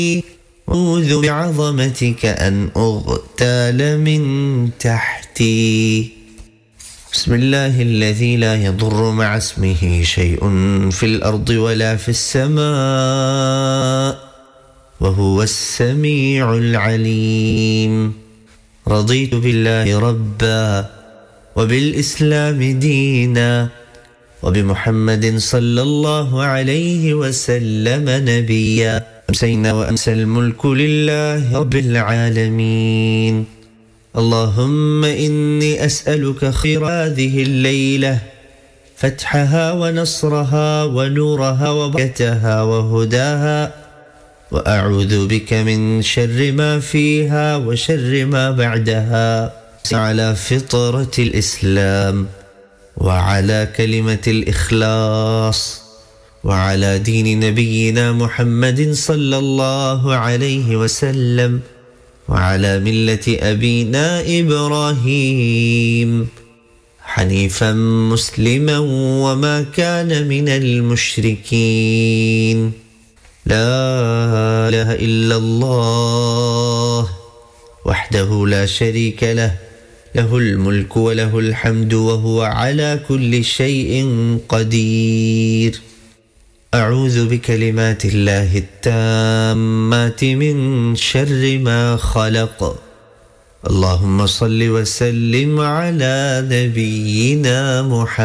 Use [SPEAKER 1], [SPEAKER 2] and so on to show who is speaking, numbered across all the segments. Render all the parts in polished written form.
[SPEAKER 1] أعوذ بعظمتك أن أغتال من تحتي. بسم الله الذي لا يضر مع اسمه شيء في الأرض ولا في السماء وهو السميع العليم. رضيت بالله ربا وبالإسلام دينا وبمحمد صلى الله عليه وسلم نبيا. أمسينا وأمسى الملك لله رب العالمين. اللهم إني أسألك خير هذه الليلة، فتحها ونصرها ونورها وبركتها وهداها، وأعوذ بك من شر ما فيها وشر ما بعدها، على فطرة الإسلام وعلى كلمة الإخلاص وعلى دين نبينا محمد صلى الله عليه وسلم وعلى ملة أبينا إبراهيم حنيفا مسلما وما كان من المشركين. لا إله إلا الله وحده لا شريك له، له الملك وله الحمد وهو على كل شيء قدير. أعوذ بكلمات الله التامات من شر ما خلق. اللهم صل وسلم على نبينا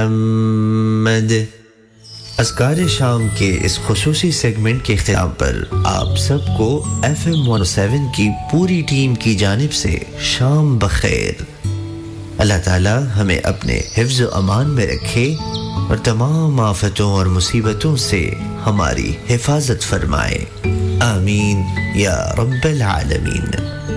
[SPEAKER 1] محمد. अज़कार शाम के इस खुसूसी सेगमेंट के इख्तिताम पर आप सबको FM 107 की पूरी टीम की जानिब से शाम बखैर। अल्लाह ताला हमें अपने हिफ्ज़ व अमान में रखे और तमाम आफतों और मुसीबतों से हमारी हिफाजत फरमाए। आमीन या रब्बल आलमीन।